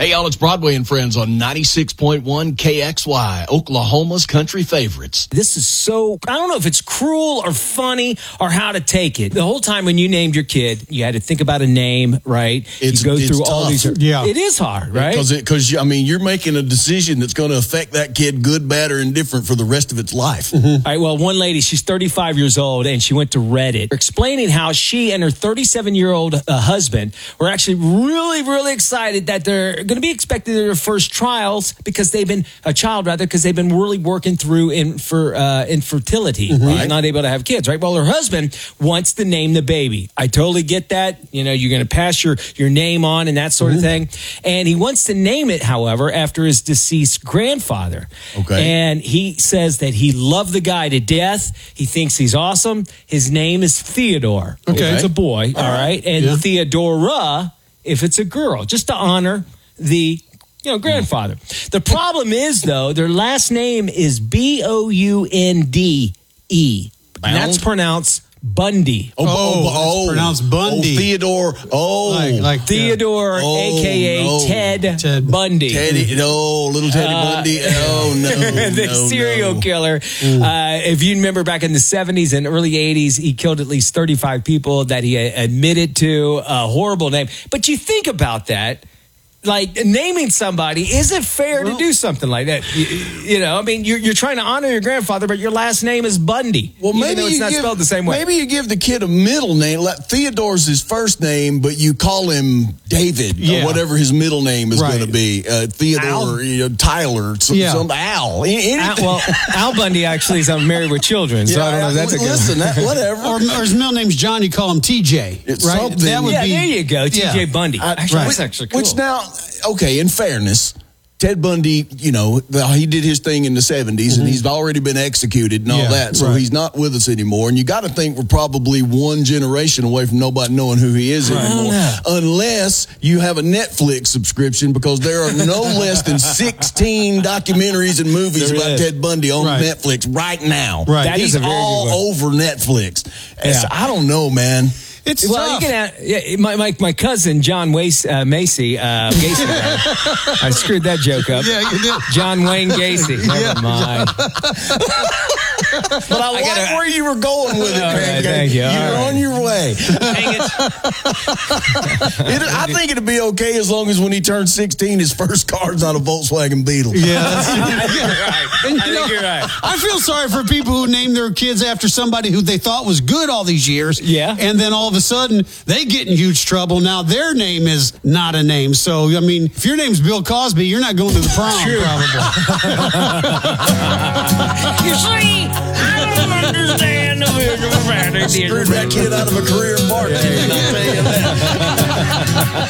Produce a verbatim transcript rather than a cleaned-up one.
Hey, y'all, it's Broadway and Friends on ninety-six point one K X Y, Oklahoma's country favorites. This is so, I don't know if it's cruel or funny or how to take it. The whole time when you named your kid, you had to think about a name, right? It's, you go it's through tough. all these. Yeah. It is hard, right? Because, because I mean, you're making a decision that's going to affect that kid good, bad, or indifferent for the rest of its life. Mm-hmm. All right, well, one lady, she's thirty-five years old, and she went to Reddit explaining how she and her thirty-seven-year-old uh, husband were actually really, really excited that they're going to be expecting their first trials because they've been, a child rather, because they've been really working through in, for uh, infertility, mm-hmm. right? Not able to have kids, right? Well, her husband wants to name the baby. I totally get that. You know, you're going to pass your, your name on and that sort mm-hmm. of thing. And he wants to name it, however, after his deceased grandfather. Okay. And he says that he loved the guy to death. He thinks he's awesome. His name is Theodore. Okay. If it's a boy, all right? And Yeah. Theodora, if it's a girl, just to honor the you know grandfather. The problem is, though, their last name is B O U N D E. And that's pronounced Bundy. Oh, oh, oh, it's pronounced Bundy. Oh, Theodore. Oh, Like, like Theodore, Oh, a k a. no. Ted, Ted. Bundy. Teddy. No, little Teddy Uh, Bundy. Oh, no. the no, serial no. killer. Uh, if you remember back in the seventies and early eighties, he killed at least thirty-five people that he admitted to. A horrible name. But you think about that. Like, naming somebody, is it fair Well, to do something like that? You, you know, I mean, you're, you're trying to honor your grandfather, but your last name is Bundy. Well, even maybe though it's you not give, spelled the same way. Maybe you give the kid a middle name. Like Theodore's his first name, but you call him David Yeah. or whatever his middle name is Right. going to be. Uh, Theodore, Al? you know, Tyler, some, Yeah. some Al. Any- Al, anything. well, Al Bundy actually is married with children, so Yeah, I don't know if that's a good listen, that, whatever. Or, or his middle name's John, you call him T J. It's right? something. That would Yeah, be, there you go, T J yeah. Bundy. I- Actually, right. that's actually cool. Which now, okay, in fairness, Ted Bundy, you know, he did his thing in the seventies, and he's already been executed and all Yeah, that, so right. he's not with us anymore. And you got to think we're probably one generation away from nobody knowing who he is anymore, unless you have a Netflix subscription, because there are no less than sixteen documentaries and movies There about is. Ted Bundy on Right. Netflix right now. Right. That He's is a very all good one. over Netflix. And so, Yeah. I don't know, man. It's Well, tough. you can have, yeah, my, my my cousin John Wace, uh, Macy uh, Gacy. I screwed that joke up. Yeah, you did. John Wayne Gacy. Never Yeah. mind. But I, like gotta- where you were going with it, All man. right, thank you. You're All right. on your way. Dang it. It, I think it'd be okay as long as when he turns sixteen, his first car's on a Volkswagen Beetle. Yeah, that's, I think you're right. And, I you think know, you're right. I feel sorry for people who name their kids after somebody who they thought was good all these years. Yeah. And then all of a sudden, they get in huge trouble. Now their name is not a name. So, I mean, if your name's Bill Cosby, you're not going to the prom, probably. You see, I don't understand the Screwed that kid out of a career in bartending, I'll tell you that.